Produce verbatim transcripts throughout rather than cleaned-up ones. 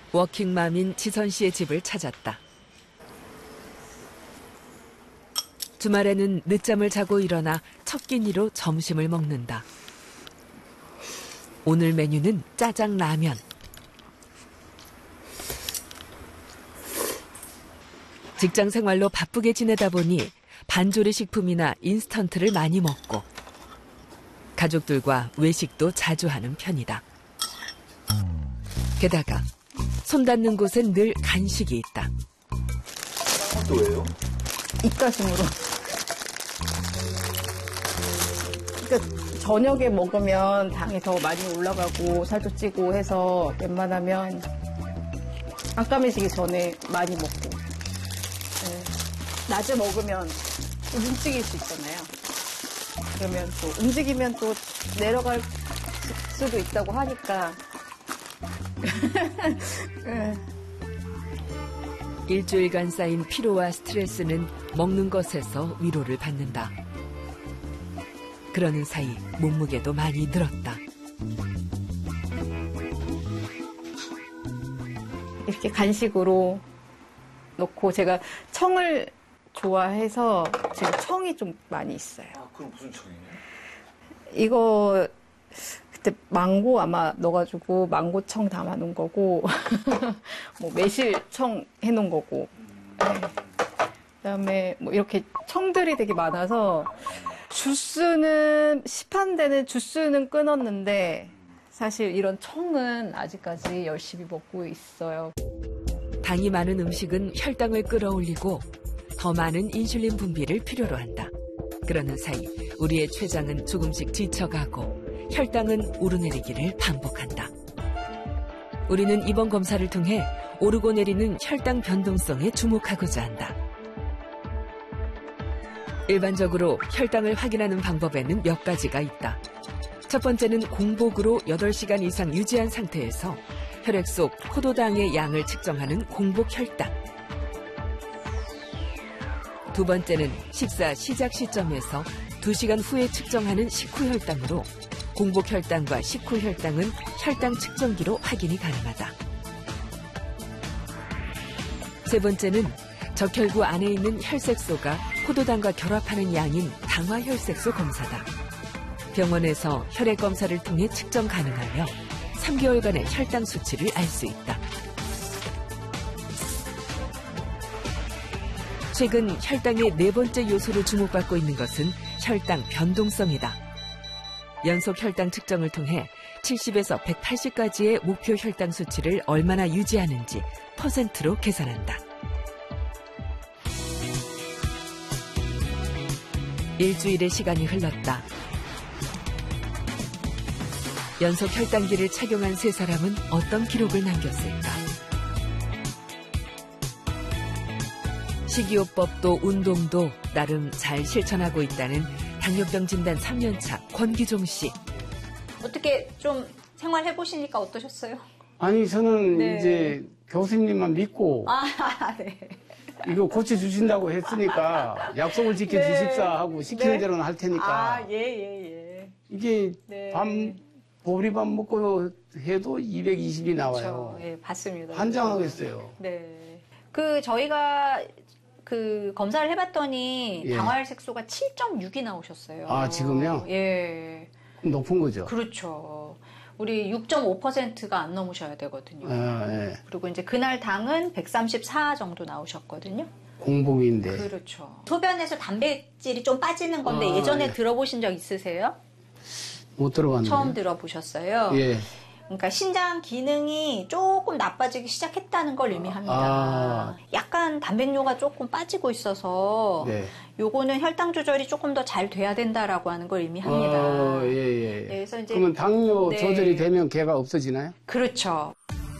워킹맘인 지선 씨의 집을 찾았다. 주말에는 늦잠을 자고 일어나 첫 끼니로 점심을 먹는다. 오늘 메뉴는 짜장라면. 직장 생활로 바쁘게 지내다 보니 반조리 식품이나 인스턴트를 많이 먹고 가족들과 외식도 자주 하는 편이다. 게다가 손 닿는 곳엔 늘 간식이 있다. 또 왜요? 입가심으로. 그러니까 저녁에 먹으면 당이 더 많이 올라가고 살도 찌고 해서 웬만하면 깜깜해지기 전에 많이 먹고. 네. 낮에 먹으면 좀 움직일 수 있잖아요. 그러면 또 움직이면 또 내려갈 수도 있다고 하니까. 네. 일주일간 쌓인 피로와 스트레스는 먹는 것에서 위로를 받는다. 그러는 사이 몸무게도 많이 늘었다. 이렇게 간식으로 넣고 제가 청을 좋아해서 제가 청이 좀 많이 있어요. 아, 그럼 무슨 청이에요? 이거 그때 망고 아마 넣어가지고 망고청 담아놓은 거고 뭐 매실청 해놓은 거고 네. 그다음에 뭐 이렇게 청들이 되게 많아서 주스는 시판되는 주스는 끊었는데 사실 이런 청은 아직까지 열심히 먹고 있어요. 당이 많은 음식은 혈당을 끌어올리고 더 많은 인슐린 분비를 필요로 한다. 그러는 사이 우리의 췌장은 조금씩 지쳐가고 혈당은 오르내리기를 반복한다. 우리는 이번 검사를 통해 오르고 내리는 혈당 변동성에 주목하고자 한다. 일반적으로 혈당을 확인하는 방법에는 몇 가지가 있다. 첫 번째는 공복으로 여덟 시간 이상 유지한 상태에서 혈액 속 포도당의 양을 측정하는 공복 혈당. 두 번째는 식사 시작 시점에서 두 시간 후에 측정하는 식후 혈당으로 공복 혈당과 식후 혈당은 혈당 측정기로 확인이 가능하다. 세 번째는 적혈구 안에 있는 혈색소가 포도당과 결합하는 양인 당화혈색소 검사다. 병원에서 혈액 검사를 통해 측정 가능하며 삼 개월간의 혈당 수치를 알 수 있다. 최근 혈당의 네 번째 요소로 주목받고 있는 것은 혈당 변동성이다. 연속 혈당 측정을 통해 칠십에서 백팔십까지의 목표 혈당 수치를 얼마나 유지하는지 퍼센트로 계산한다. 일주일의 시간이 흘렀다. 연속 혈당기를 착용한 세 사람은 어떤 기록을 남겼을까? 식이요법도 운동도 나름 잘 실천하고 있다는 당뇨병 진단 삼 년 차 권기종 씨. 어떻게 좀 생활해보시니까 어떠셨어요? 아니 저는 네. 이제 교수님만 믿고 아, 네. 이거 고쳐주신다고 했으니까 약속을 지켜주십사 네. 하고 시키는 네. 대로는 할 테니까 아, 예, 예, 예. 이게 네. 밤 보리밥 먹고 해도 이백이십이 나와요. 그렇죠. 예, 봤습니다. 환장하겠어요. 네. 그 저희가 그 검사를 해봤더니 예. 당화혈색소가 칠 점 육이 나오셨어요. 아, 지금요? 예. 높은 거죠. 그렇죠. 우리 육 점 오 퍼센트가 안 넘으셔야 되거든요. 아, 예. 그리고 이제 그날 당은 백삼십사 정도 나오셨거든요. 공복인데. 그렇죠. 소변에서 단백질이 좀 빠지는 건데 아, 예전에 예. 들어보신 적 있으세요? 못 들어봤는데. 처음 들어보셨어요? 예. 그러니까 신장 기능이 조금 나빠지기 시작했다는 걸 의미합니다. 아. 약간 단백뇨가 조금 빠지고 있어서 네. 요거는 혈당 조절이 조금 더 잘 돼야 된다라고 하는 걸 의미합니다. 어, 예, 예. 네, 그래서 이제 그러면 당뇨 네. 조절이 되면 걔가 없어지나요? 그렇죠.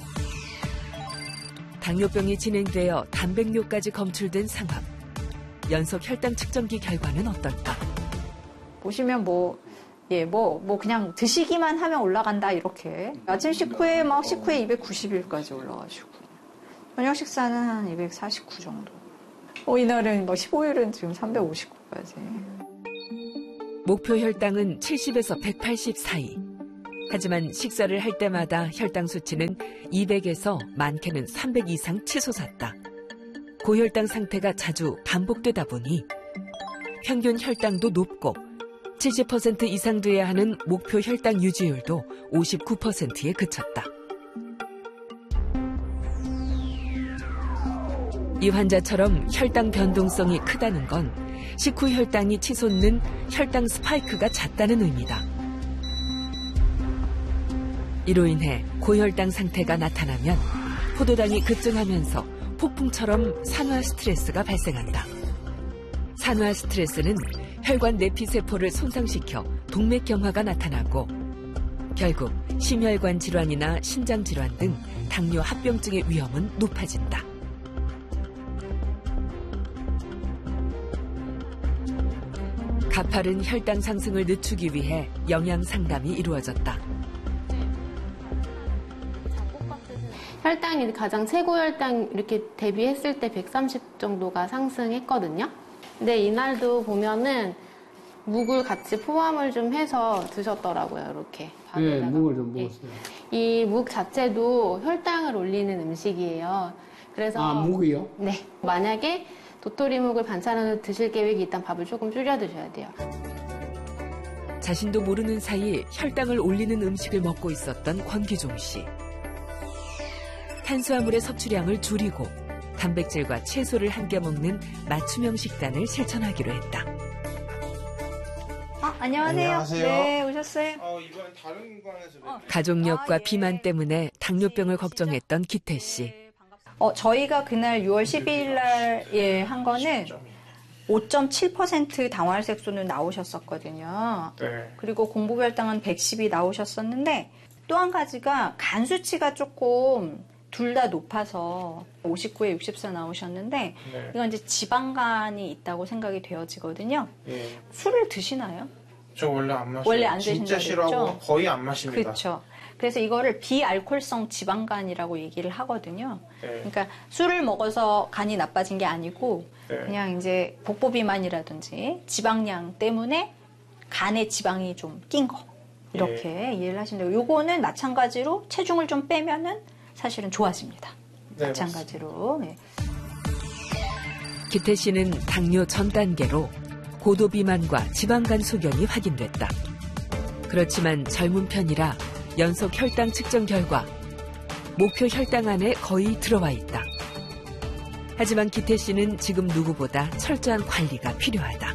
당뇨병이 진행되어 단백뇨까지 검출된 상황. 연속 혈당 측정기 결과는 어떨까? 보시면 뭐 예, 뭐, 뭐, 그냥 드시기만 하면 올라간다, 이렇게. 아침 식후에 막 식후에 이백구십일까지 올라가시고. 저녁 식사는 한 이백사십구 정도. 어, 이날은 뭐 십오 일은 지금 삼백오십구까지. 목표 혈당은 칠십에서 백팔십 사이. 하지만 식사를 할 때마다 혈당 수치는 이백에서 많게는 삼백 이상 치솟았다. 고혈당 상태가 자주 반복되다 보니 평균 혈당도 높고 칠십 퍼센트 이상 돼야 하는 목표 혈당 유지율도 오십구 퍼센트에 그쳤다. 이 환자처럼 혈당 변동성이 크다는 건 식후 혈당이 치솟는 혈당 스파이크가 잦다는 의미다. 이로 인해 고혈당 상태가 나타나면 포도당이 급증하면서 폭풍처럼 산화 스트레스가 발생한다. 산화 스트레스는 혈관 내피세포를 손상시켜 동맥경화가 나타나고 결국 심혈관 질환이나 신장 질환 등 당뇨 합병증의 위험은 높아진다. 가파른 혈당 상승을 늦추기 위해 영양 상담이 이루어졌다. 혈당이 가장 최고 혈당 이렇게 대비했을 때 백삼십 정도가 상승했거든요. 근데 이날도 보면은 묵을 같이 포함을 좀 해서 드셨더라고요, 이렇게. 네, 묵을 좀 먹었어요. 이 묵 자체도 혈당을 올리는 음식이에요. 그래서 아, 묵이요? 네. 만약에 도토리묵을 반찬으로 드실 계획이 있다면 밥을 조금 줄여 드셔야 돼요. 자신도 모르는 사이 혈당을 올리는 음식을 먹고 있었던 권기종 씨. 탄수화물의 섭취량을 줄이고 단백질과 채소를 함께 먹는 맞춤형 식단을 실천하기로 했다. 아, 안녕하세요. 안녕하세요. 네, 오셨어요? 어, 이번엔 다른 관에서 뵙네요. 가족력과 아, 예. 비만 때문에 당뇨병을 걱정했던 기태 씨. 어, 저희가 그날 유월 십이일 날, 예, 한 거는 오 점 칠 퍼센트 당화혈색소는 나오셨었거든요. 네. 그리고 공복혈당은 백십이 나오셨었는데 또 한 가지가 간 수치가 조금 둘 다 높아서 오십구에 육십사 나오셨는데 네. 이건 이제 지방간이 있다고 생각이 되어지거든요. 예. 술을 드시나요? 저 원래 안 마셔요. 원래 안 진짜 드신다고 싫어하고 그랬죠? 거의 안 마십니다. 그렇죠. 그래서 이거를 비알코올성 지방간이라고 얘기를 하거든요. 네. 그러니까 술을 먹어서 간이 나빠진 게 아니고 네. 그냥 이제 복부비만이라든지 지방량 때문에 간에 지방이 좀 낀 거 이렇게 네. 이해를 하시는데 요거는 마찬가지로 체중을 좀 빼면은 사실은 좋아집니다. 네, 마찬가지로. 네. 기태 씨는 당뇨 전 단계로 고도 비만과 지방간 소견이 확인됐다. 그렇지만 젊은 편이라 연속 혈당 측정 결과 목표 혈당 안에 거의 들어와 있다. 하지만 기태 씨는 지금 누구보다 철저한 관리가 필요하다.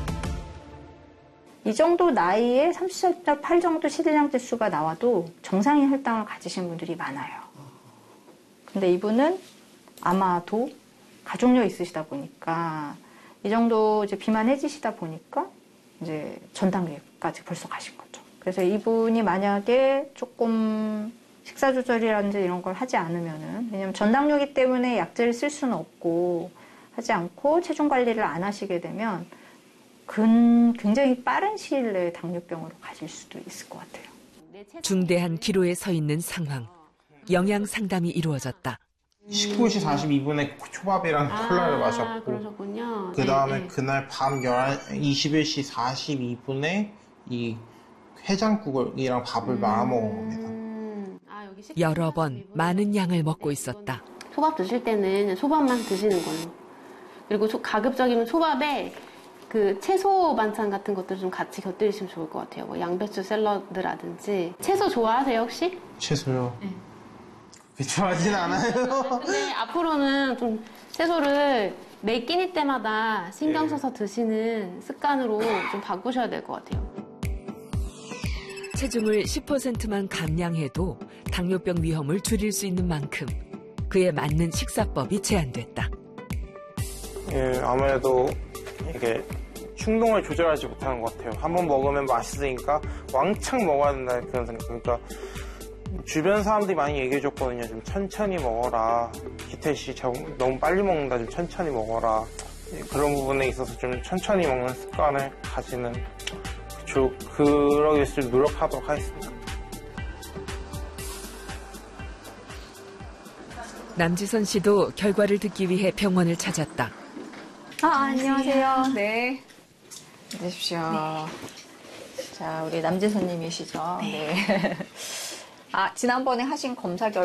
이 정도 나이에 삼십 점 팔 정도 시대장 지수가 나와도 정상인 혈당을 가지신 분들이 많아요. 근데 이분은 아마도 가족력 있으시다 보니까 이 정도 이제 비만해지시다 보니까 이제 전 단계까지 벌써 가신 거죠. 그래서 이분이 만약에 조금 식사 조절이라든지 이런 걸 하지 않으면은, 왜냐면 전당뇨기 때문에 약제를 쓸 수는 없고 하지 않고 체중 관리를 안 하시게 되면 근 굉장히 빠른 시일 내에 당뇨병으로 가실 수도 있을 것 같아요. 중대한 기로에 서 있는 상황. 영양 상담이 이루어졌다. 십구 시 사십이 분에 초밥이랑 콜라를 아, 마셨고 그러셨군요. 그 다음에 네, 네. 그날 밤 이십일 시 사십이 분에 이 해장국이랑 밥을 음, 말아 먹은 겁니다. 아, 여기 식사 여러 번 사십이 분에 많은 양을 먹고 있었다. 소밥 드실 때는 소밥만 드시는 걸로. 그리고 소- 가급적이면 소밥에 그 채소 반찬 같은 것들 좀 같이 곁들이시면 좋을 것 같아요. 뭐 양배추 샐러드라든지. 채소 좋아하세요 혹시? 채소요? 네. 좋아하진 않아요. 근데 앞으로는 좀 채소를 매 끼니 때마다 신경 예. 써서 드시는 습관으로 좀 바꾸셔야 될 것 같아요. 체중을 십 퍼센트만 감량해도 당뇨병 위험을 줄일 수 있는 만큼 그에 맞는 식사법이 제안됐다. 예, 아무래도 이게 충동을 조절하지 못하는 것 같아요. 한번 먹으면 맛있으니까 왕창 먹어야 된다 그런 생각. 그러니까 주변 사람들이 많이 얘기해줬거든요. 좀 천천히 먹어라. 기태 씨 너무 빨리 먹는다. 좀 천천히 먹어라. 그런 부분에 있어서 좀 천천히 먹는 습관을 가지는 주, 그러기 위해서 좀 노력하도록 하겠습니다. 남지선 씨도 결과를 듣기 위해 병원을 찾았다. 아, 안녕하세요. 네. 앉으십시오. 자, 우리 남재선님이시죠? 네. 아, 지난번에 하신 검사 결과